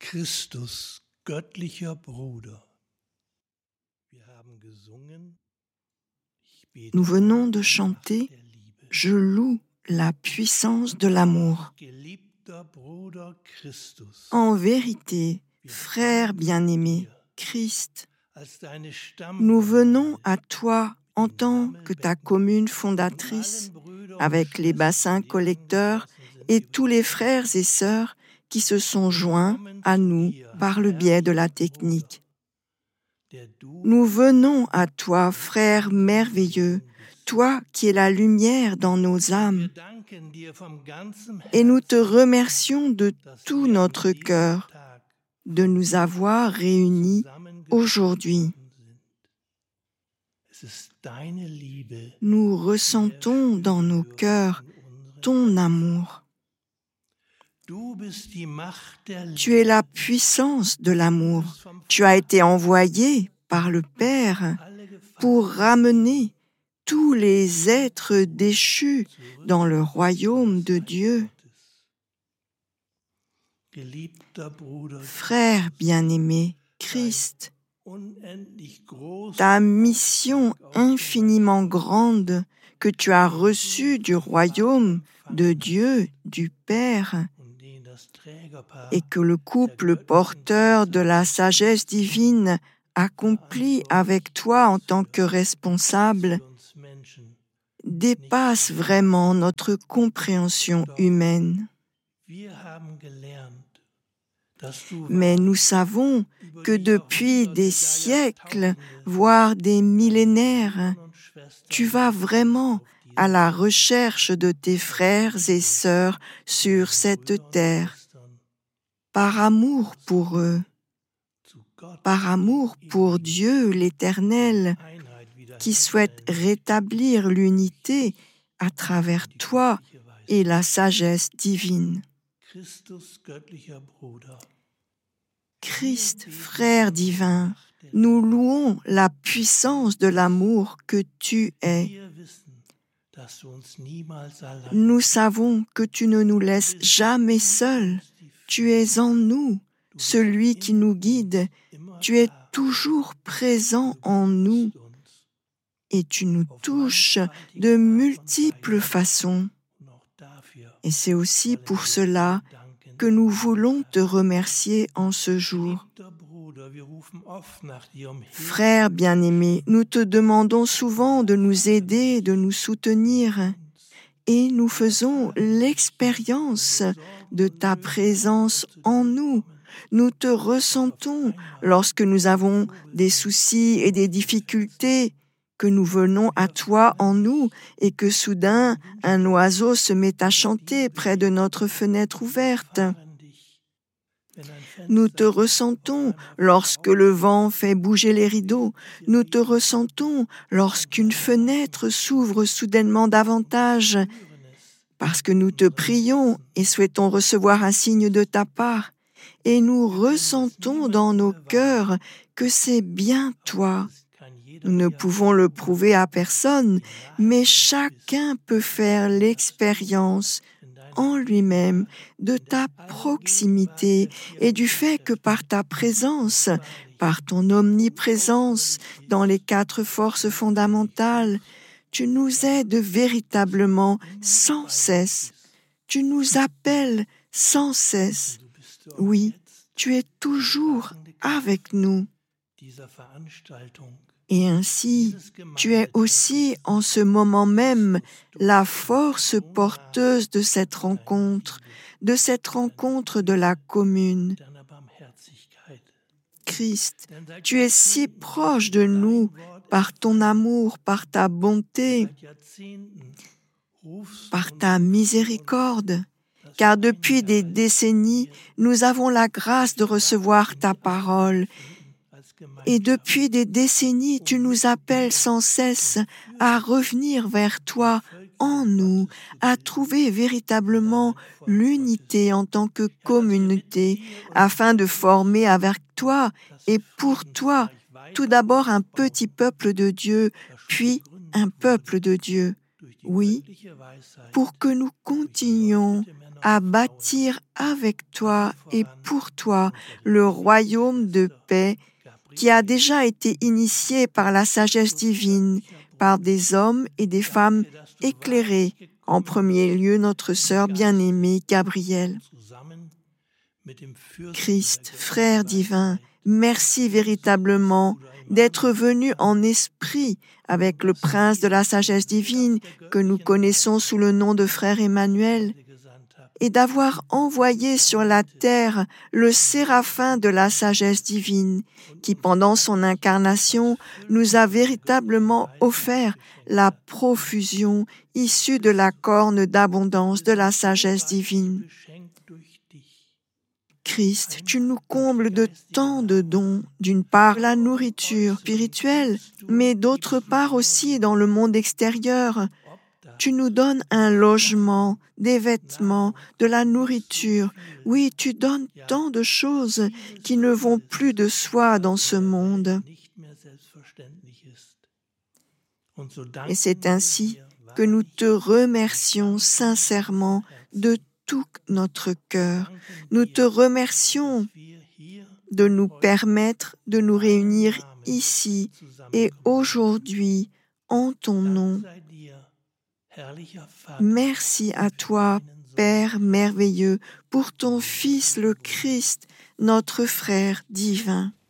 Christus, göttlicher Bruder. Wir haben gesungen, ich bete Nous venons auf de die chanter Macht der Liebe. « Je loue la puissance de l'amour ». Geliebter Bruder Christus, En vérité, frère bien-aimé, Christ, als deine nous venons Stammgemeinde, à toi en tant que ta commune fondatrice, avec les bassins collecteurs et tous les frères et sœurs qui se sont joints à nous par le biais de la technique. Nous venons à toi, frère merveilleux, toi qui es la lumière dans nos âmes, et nous te remercions de tout notre cœur de nous avoir réunis aujourd'hui. Nous ressentons dans nos cœurs ton amour. Tu es la puissance de l'amour. Tu as été envoyé par le Père pour ramener tous les êtres déchus dans le royaume de Dieu. Frère bien-aimé, Christ, ta mission infiniment grande que tu as reçue du royaume de Dieu, du Père, et que le couple porteur de la sagesse divine accomplit avec toi en tant que responsable, dépasse vraiment notre compréhension humaine. Mais nous savons que depuis des siècles, voire des millénaires, tu vas vraiment à la recherche de tes frères et sœurs sur cette terre, par amour pour eux, par amour pour Dieu l'Éternel, qui souhaite rétablir l'unité à travers toi et la sagesse divine. Christ, frère divin, nous louons la puissance de l'amour que tu es. Nous savons que tu ne nous laisses jamais seuls. Tu es en nous, celui qui nous guide. Tu es toujours présent en nous et tu nous touches de multiples façons. Et c'est aussi pour cela que nous voulons te remercier en ce jour. Frère bien-aimé, nous te demandons souvent de nous aider, de nous soutenir, et nous faisons l'expérience de ta présence en nous. Nous te ressentons lorsque nous avons des soucis et des difficultés, que nous venons à toi en nous et que soudain un oiseau se met à chanter près de notre fenêtre ouverte. Nous te ressentons lorsque le vent fait bouger les rideaux. Nous te ressentons lorsqu'une fenêtre s'ouvre soudainement davantage, parce que nous te prions et souhaitons recevoir un signe de ta part. Et nous ressentons dans nos cœurs que c'est bien toi. Nous ne pouvons le prouver à personne, mais chacun peut faire l'expérience en lui-même de ta proximité et du fait que par ta présence, par ton omniprésence dans les 4 forces fondamentales, tu nous aides véritablement sans cesse. Tu nous appelles sans cesse. Oui, tu es toujours avec nous. Et ainsi, tu es aussi en ce moment même la force porteuse de cette rencontre de la commune. Christ, tu es si proche de nous par ton amour, par ta bonté, par ta miséricorde, car depuis des décennies, nous avons la grâce de recevoir ta parole. Et depuis des décennies, tu nous appelles sans cesse à revenir vers toi en nous, à trouver véritablement l'unité en tant que communauté, afin de former avec toi et pour toi, tout d'abord un petit peuple de Dieu, puis un peuple de Dieu. Oui, pour que nous continuions à bâtir avec toi et pour toi le royaume de paix qui a déjà été initié par la sagesse divine, par des hommes et des femmes éclairés, en premier lieu notre sœur bien-aimée Gabrielle. Christ, frère divin, merci véritablement d'être venu en esprit avec le prince de la sagesse divine que nous connaissons sous le nom de frère Emmanuel et d'avoir envoyé sur la terre le séraphin de la sagesse divine qui, pendant son incarnation, nous a véritablement offert la profusion issue de la corne d'abondance de la sagesse divine. Christ, tu nous combles de tant de dons, d'une part la nourriture spirituelle, mais d'autre part aussi dans le monde extérieur. Tu nous donnes un logement, des vêtements, de la nourriture. Oui, tu donnes tant de choses qui ne vont plus de soi dans ce monde. Et c'est ainsi que nous te remercions sincèrement de tout notre cœur. Nous te remercions de nous permettre de nous réunir ici et aujourd'hui en ton nom. Merci à toi, Père merveilleux, pour ton Fils le Christ, notre frère divin.